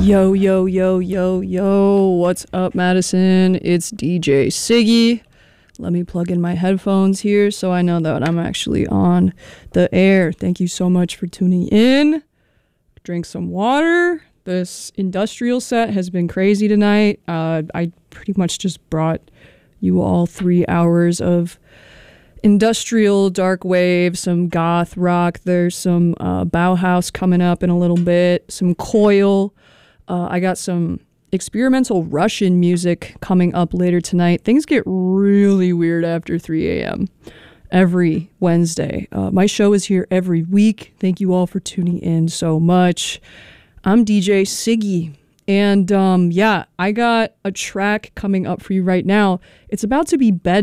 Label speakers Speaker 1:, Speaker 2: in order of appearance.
Speaker 1: Yo, yo, yo, yo, yo. What's up, Madison? It's DJ Siggy. Let me plug in my headphones here so I know that I'm actually on the air. Thank you so much for tuning in. Drink some water. This industrial set has been crazy tonight. I pretty much just brought you all 3 hours of industrial dark wave, some goth rock. There's some Bauhaus coming up in a little bit, some Coil. I got some experimental Russian music coming up later tonight. Things get really weird after 3 a.m. every Wednesday. My show is here every week. Thank you all for tuning in so much. I'm DJ Siggy. And I got a track coming up for you right now. It's about to be bed